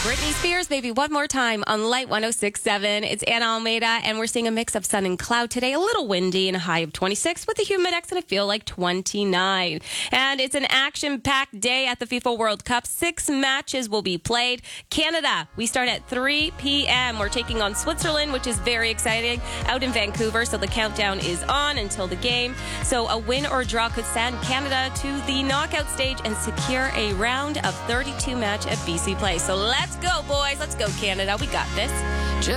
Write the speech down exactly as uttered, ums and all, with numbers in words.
Britney Spears, Baby One More Time on Light one oh six point seven. It's Anna Almeida, and we're seeing a mix of sun and cloud today. A little windy and a high of twenty-six with a humidex and a feel like twenty-nine. And it's an action-packed day at the FIFA World Cup. Six matches will be played. Canada, we start at three p.m. We're taking on Switzerland, which is very exciting, out in Vancouver. So the countdown is on until the game. So a win or draw could send Canada to the knockout stage and secure a round of thirty-two match at B C Place. So let's go, boys. Let's go, Canada. We got this.